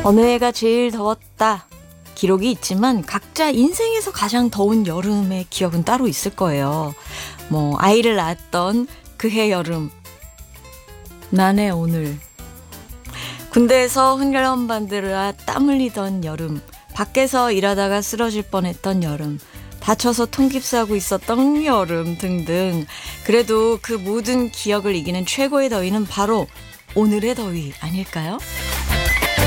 어느 해가 제일 더웠다. 기록이 있지만 각자 인생에서 가장 더운 여름의 기억은 따로 있을 거예요. 아이를 낳았던 그해 여름, 나네 오늘. 군대에서 훈련반들아 땀 흘리던 여름, 밖에서 일하다가 쓰러질 뻔했던 여름, 다쳐서 통깁스하고 있었던 여름 등등. 그래도 그 모든 기억을 이기는 최고의 더위는 바로 오늘의 더위 아닐까요?